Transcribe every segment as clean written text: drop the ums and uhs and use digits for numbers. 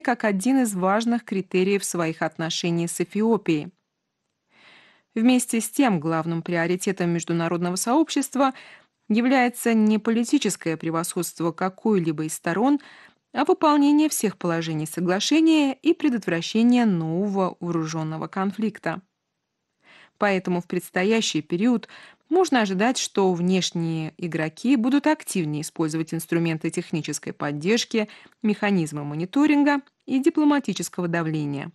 как один из важных критериев своих отношений с Эфиопией. Вместе с тем, главным приоритетом международного сообщества является не политическое превосходство какой-либо из сторон, а выполнение всех положений соглашения и предотвращение нового вооруженного конфликта. Поэтому в предстоящий период можно ожидать, что внешние игроки будут активнее использовать инструменты технической поддержки, механизмы мониторинга и дипломатического давления.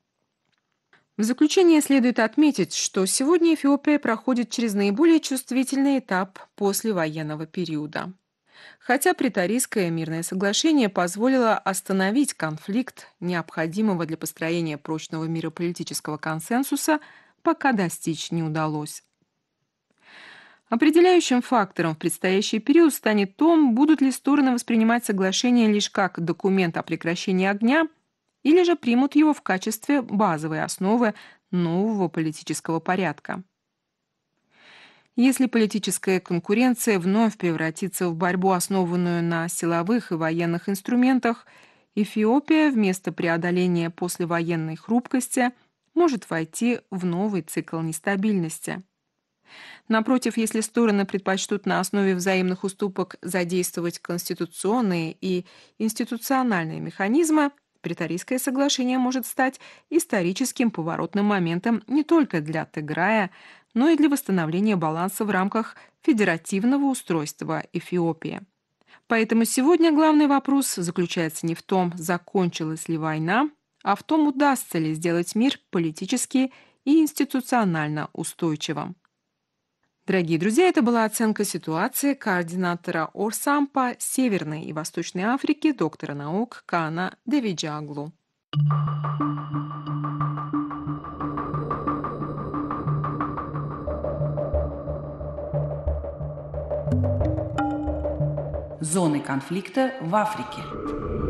В заключение следует отметить, что сегодня Эфиопия проходит через наиболее чувствительный этап послевоенного периода. Хотя Преторийское мирное соглашение позволило остановить конфликт, необходимого для построения прочного мирополитического консенсуса, пока достичь не удалось. Определяющим фактором в предстоящий период станет то, будут ли стороны воспринимать соглашение лишь как документ о прекращении огня, или же примут его в качестве базовой основы нового политического порядка. Если политическая конкуренция вновь превратится в борьбу, основанную на силовых и военных инструментах, Эфиопия вместо преодоления послевоенной хрупкости может войти в новый цикл нестабильности. Напротив, если стороны предпочтут на основе взаимных уступок задействовать конституционные и институциональные механизмы, Преторийское соглашение может стать историческим поворотным моментом не только для Тиграя, но и для восстановления баланса в рамках федеративного устройства Эфиопии. Поэтому сегодня главный вопрос заключается не в том, закончилась ли война, а в том, удастся ли сделать мир политически и институционально устойчивым. Дорогие друзья, это была оценка ситуации координатора Орсампа Северной и Восточной Африки, доктора наук Кана Девиджаглу. Зоны конфликта в Африке.